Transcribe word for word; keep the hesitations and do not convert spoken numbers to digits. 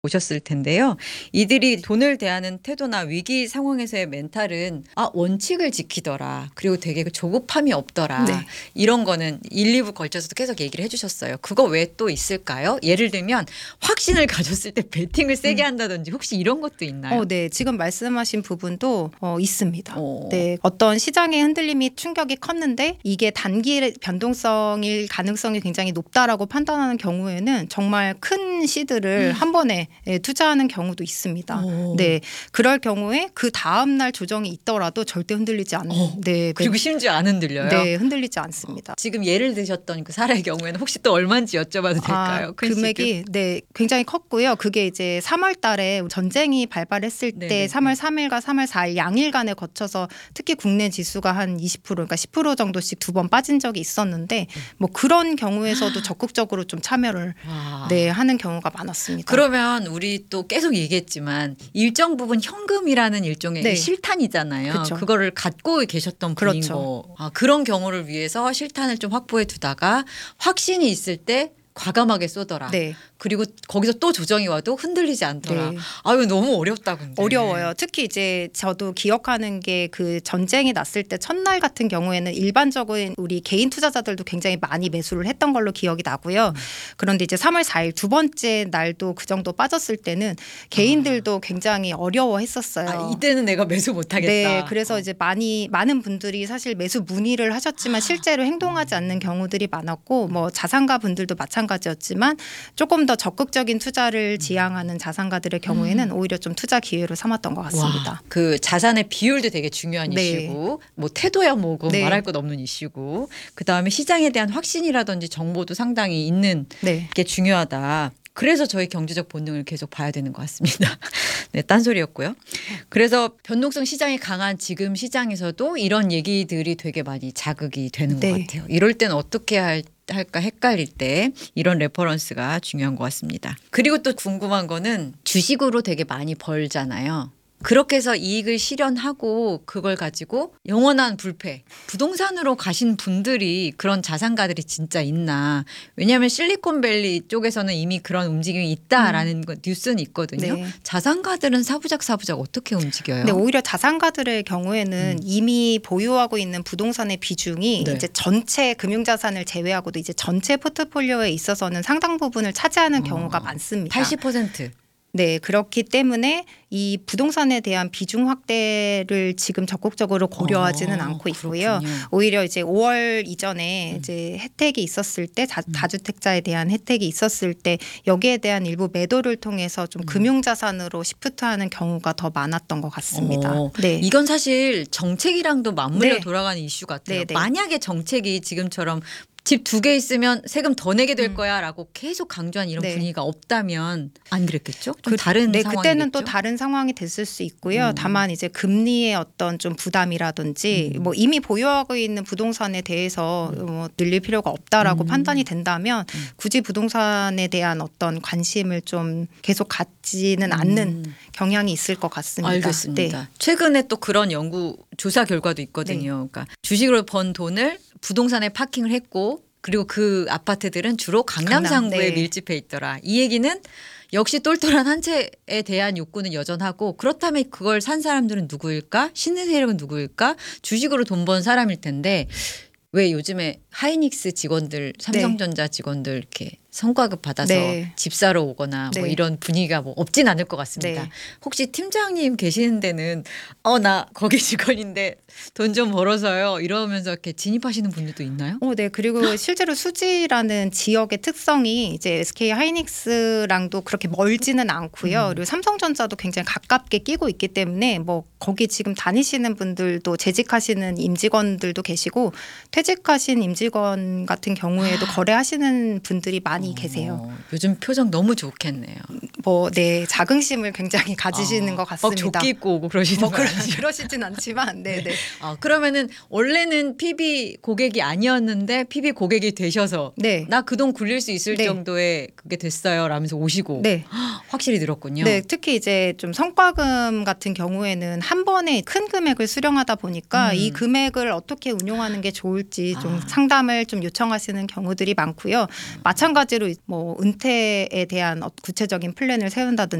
오셨을 텐데요. 이들이 돈을 대하는 태도나 위기 상황에서의 멘탈은 아 원칙을 지키더라. 그리고 되게 조급함이 없더라. 네. 이런 거는 일, 이 부 걸쳐서도 계속 얘기를 해주셨어요. 그거 왜 또 있을까요? 예를 들면 확신을 가졌을 때 베팅을 세게 음. 한다든지 혹시 이런 것도 있나요? 어, 네. 지금 말씀하신 부분도 어, 있습니다. 오. 네. 어떤 시장의 흔들림이 충격이 컸는데 이게 단기 변동성일 가능성이 굉장히 높다라고 판단하는 경우에는 정말 큰 시드를 음. 한 번에 예, 투자하는 경우도 있습니다. 오. 네. 그럴 경우에 그 다음 날 조정이 있더라도 절대 흔들리지 않는. 어. 네. 그리고 심지어 안 흔들려요. 네, 흔들리지 않습니다. 지금 예를 드셨던 그 사례의 경우에는 혹시 또 얼마인지 여쭤봐도 될까요? 아, 큰 금액이 네 굉장히 컸고요. 그게 이제 삼월 달에 전쟁이 발발했을 때 네네네. 삼월 삼일과 삼월 사일 양일간에 거쳐서 특히 국내 지수가 한 이십 퍼센트 그러니까 십 퍼센트 정도씩 두 번 빠진 적이 있었는데 뭐 그런 경우에서도 적극적으로 좀 참여를 와. 네 하는 경우가 많았습니다. 그러면 우리 또 계속 얘기했지만 일정 부분 현금이라는 일종의 네. 실탄이잖아요. 그쵸. 그거를 갖고 계셨던 분인 그렇죠. 거. 아, 그런 경우를 위해서 실탄을 좀 확보해 두다가 확신이 있을 때 과감하게 쏘더라. 네. 그리고 거기서 또 조정이 와도 흔들리지 않더라. 네. 아유 너무 어렵다 근데. 어려워요. 특히 이제 저도 기억하는 게 그 전쟁이 났을 때 첫날 같은 경우에는 일반적인 우리 개인 투자자들도 굉장히 많이 매수를 했던 걸로 기억이 나고요. 음. 그런데 이제 삼월 사일 두 번째 날도 그 정도 빠졌을 때는 개인들도 굉장히 어려워했었어요. 아, 이때는 내가 매수 못하겠다. 네, 그래서 이제 많이 많은 분들이 사실 매수 문의를 하셨지만 실제로 행동하지 않는 경우들이 많았고, 뭐 자산가 분들도 마찬가지였지만 조금 더 적극적인 투자를 지향하는 자산가들의 경우에는 오히려 좀 투자 기회로 삼았던 것 같습니다. 와, 그 자산의 비율도 되게 중요한 네. 이슈고, 뭐 태도야 뭐고 네. 말할 것 없는 이슈고, 그 다음에 시장에 대한 확신이라든지 정보도 상당히 있는 네. 게 중요하다. 그래서 저희 경제적 본능을 계속 봐야 되는 것 같습니다. 네, 딴소리였고요. 그래서 변동성 시장이 강한 지금 시장에서도 이런 얘기들이 되게 많이 자극이 되는 네. 것 같아요. 이럴 때는 어떻게 할 할까 헷갈릴 때 이런 레퍼런스가 중요한 것 같습니다. 그리고 또 궁금한 거는 주식으로 되게 많이 벌잖아요. 그렇게 해서 이익을 실현하고 그걸 가지고 영원한 불패, 부동산으로 가신 분들이 그런 자산가들이 진짜 있나. 왜냐하면 실리콘밸리 쪽에서는 이미 그런 움직임이 있다라는 음. 뉴스는 있거든요. 네. 자산가들은 사부작 사부작 어떻게 움직여요? 네, 오히려 자산가들의 경우에는 음. 이미 보유하고 있는 부동산의 비중이 네. 이제 전체 금융자산을 제외하고도 이제 전체 포트폴리오에 있어서는 상당 부분을 차지하는 어. 경우가 많습니다. 팔십 퍼센트. 네, 그렇기 때문에 이 부동산에 대한 비중 확대를 지금 적극적으로 고려하지는 어, 않고 있고요. 그렇군요. 오히려 이제 오월 이전에 음. 이제 혜택이 있었을 때 다, 음. 다주택자에 대한 혜택이 있었을 때 여기에 대한 일부 매도를 통해서 좀 음. 금융자산으로 시프트하는 경우가 더 많았던 것 같습니다. 어, 네. 이건 사실 정책이랑도 맞물려 네. 돌아가는 이슈 같아요. 네, 네. 만약에 정책이 지금처럼 집 두 개 있으면 세금 더 내게 될 음. 거야라고 계속 강조한 이런 네. 분위기가 없다면 안 그랬겠죠? 좀 그, 다른 네, 상황이겠죠. 그때는 또 다른 상황이 됐을 수 있고요. 음. 다만 이제 금리의 어떤 좀 부담이라든지 음. 뭐 이미 보유하고 있는 부동산에 대해서 음. 뭐 늘릴 필요가 없다라고 음. 판단이 된다면 음. 굳이 부동산에 대한 어떤 관심을 좀 계속 갖지는 않는 음. 경향이 있을 것 같습니다. 알겠습니다. 네. 최근에 또 그런 연구 조사 결과도 있거든요. 네. 그러니까 주식으로 번 돈을 부동산에 파킹을 했고 그리고 그 아파트들은 주로 강남 강남, 상구에 네. 밀집해 있더라. 이 얘기는 역시 똘똘한 한 채에 대한 욕구는 여전하고 그렇다면 그걸 산 사람들은 누구일까? 신의 세력은 누구일까? 주식으로 돈 번 사람일 텐데 왜 요즘에 하이닉스 직원들, 삼성전자 직원들 이렇게 성과급 받아서 네. 집 사러 오거나 뭐 네. 이런 분위기가 뭐 없진 않을 것 같습니다. 네. 혹시 팀장님 계시는 데는 어 나 거기 직원인데 돈 좀 벌어서요 이러면서 이렇게 진입하시는 분들도 있나요? 어, 네. 그리고 실제로 수지라는 지역의 특성이 이제 에스케이 하이닉스랑도 그렇게 멀지는 않고요. 음. 그리고 삼성전자도 굉장히 가깝게 끼고 있기 때문에 뭐 거기 지금 다니시는 분들도 재직하시는 임직원들도 계시고 퇴직하신 임직원 같은 경우에도 거래하시는 분들이 많이 계세요. 어, 요즘 표정 너무 좋겠네요. 뭐, 네. 자긍심을 굉장히 가지시는 아, 것 같습니다. 막 조끼 입고 오고 그러시는 뭐 거 그러, 아니에요? 그러시진 않지만, 네, 네. 아, 그러면은 원래는 피비 고객이 아니었는데 피비 고객이 되셔서 네. 나 그 돈 굴릴 수 있을 네. 정도의 그게 됐어요 라면서 오시고 네. 확실히 늘었군요. 네, 특히 이제 좀 성과금 같은 경우에는 한 번에 큰 금액을 수령하다 보니까 음. 이 금액을 어떻게 운용하는 게 좋을지 좀 아. 상담을 좀 요청하시는 경우들이 많고요. 마찬가지 가지로 뭐 은퇴에 대한 구체적인 플랜을 세운다든지